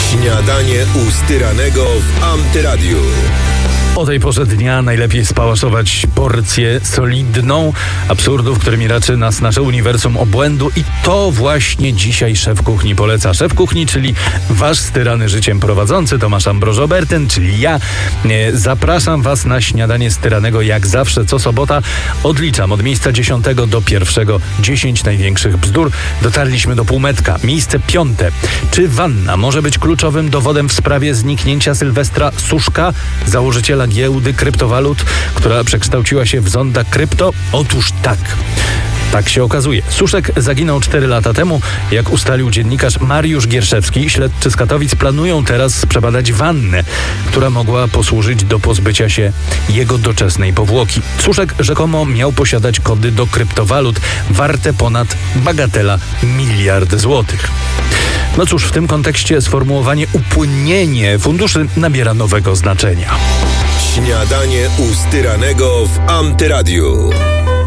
Śniadanie u Styranego w Antyradiu. O tej porze dnia najlepiej spałaszować porcję solidną absurdów, którymi raczy nas nasze uniwersum obłędu, i to właśnie dzisiaj szef kuchni poleca. Szef kuchni, czyli wasz styrany życiem prowadzący Tomasz Ambroż-Oberten, czyli ja. Zapraszam was na śniadanie styranego jak zawsze co sobota. Odliczam od miejsca 10 do 1. 10 największych bzdur. Dotarliśmy do półmetka. Miejsce 5. Czy wanna może być kluczowym dowodem w sprawie zniknięcia Sylwestra Suszka, założyciela giełdy kryptowalut, która przekształciła się w zonda krypto? Otóż tak. Tak się okazuje. Suszek zaginął 4 lata temu. Jak ustalił dziennikarz Mariusz Gierszewski, śledczy z Katowic planują teraz przebadać wannę, która mogła posłużyć do pozbycia się jego doczesnej powłoki. Suszek rzekomo miał posiadać kody do kryptowalut warte ponad, bagatela, 1 miliard złotych. No cóż, w tym kontekście sformułowanie upłynnienie funduszy nabiera nowego znaczenia. Śniadanie u Styranego w Antyradiu.